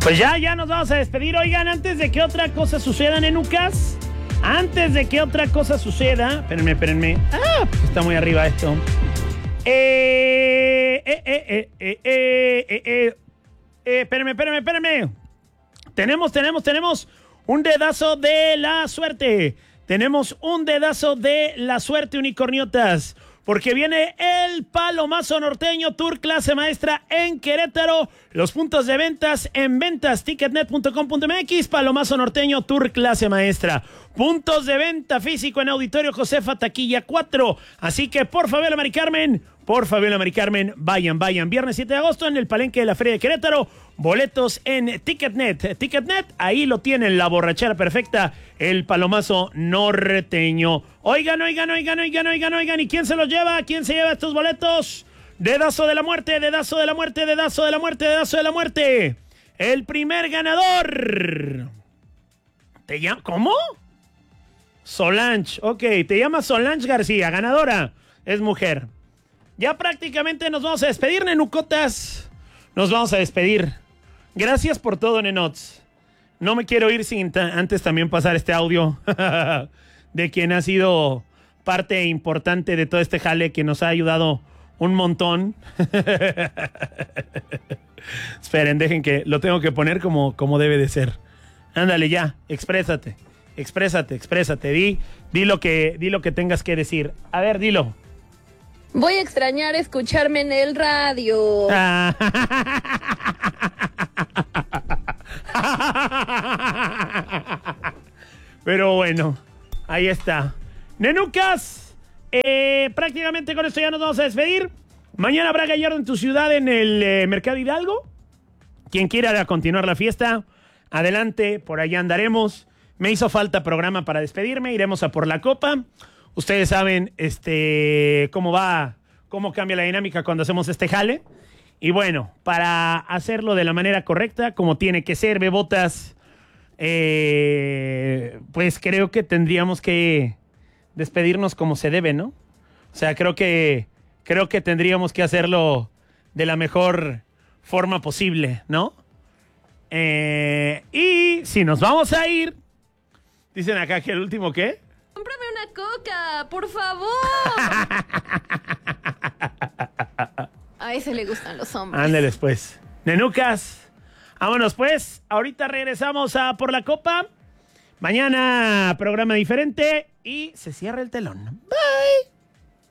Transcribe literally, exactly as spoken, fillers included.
Pues ya, ya nos vamos a despedir. Oigan, antes de que otra cosa suceda, nenucas, antes de que otra cosa suceda, espérenme, espérenme. Ah, está muy arriba esto. Eh, eh, eh, eh, eh, eh, eh, eh, eh, espérenme, espérenme, espérenme. Tenemos, tenemos, tenemos un dedazo de la suerte. Tenemos un dedazo de la suerte, unicorniotas. Porque viene el Palomazo Norteño Tour Clase Maestra en Querétaro. Los puntos de ventas en ventas ticketnet punto com punto m x. Palomazo Norteño Tour Clase Maestra. Puntos de venta físico en Auditorio Josefa Taquilla cuatro. Así que por Fabiola Mari Carmen, por Fabiola Mari Carmen, vayan, vayan. Viernes siete de agosto en el Palenque de la Feria de Querétaro. Boletos en Ticketnet. Ticketnet, ahí lo tienen, la borrachera perfecta, el Palomazo Norteño. Oigan, oigan, oigan, oigan, oigan, oigan. ¿Y quién se los lleva? ¿Quién se lleva estos boletos? Dedazo de la muerte, dedazo de la muerte, dedazo de la muerte, dedazo de la muerte. El primer ganador. ¿Te llama? ¿Cómo? Solange. Ok, te llama Solange García, ganadora. Es mujer. Ya prácticamente nos vamos a despedir, nenucotas. Nos vamos a despedir. Gracias por todo, nenots. No me quiero ir sin ta- antes también pasar este audio de quien ha sido parte importante de todo este jale, que nos ha ayudado un montón. Esperen, dejen que lo tengo que poner como, como debe de ser. Ándale ya, exprésate, exprésate, exprésate. Di, di lo que, di lo que tengas que decir. A ver, dilo. Voy a extrañar escucharme en el radio. Pero bueno, ahí está. Nenucas, eh, prácticamente con esto ya nos vamos a despedir. Mañana habrá gallardo en tu ciudad en el eh, Mercado Hidalgo. Quien quiera continuar la fiesta, adelante, por allá andaremos. Me hizo falta programa para despedirme, iremos a por la copa. Ustedes saben este cómo va, cómo cambia la dinámica cuando hacemos este jale. Y bueno, para hacerlo de la manera correcta, como tiene que ser, bebotas, eh, pues creo que tendríamos que despedirnos como se debe, ¿no? O sea, creo que, creo que tendríamos que hacerlo de la mejor forma posible, ¿no? Eh, y si nos vamos a ir, dicen acá que el último, ¿qué? ¡Cómprame una coca, por favor! A ese le gustan los hombres. Ándeles pues. Nenucas, vámonos pues. Ahorita regresamos a Por la Copa. Mañana programa diferente y se cierra el telón. Bye.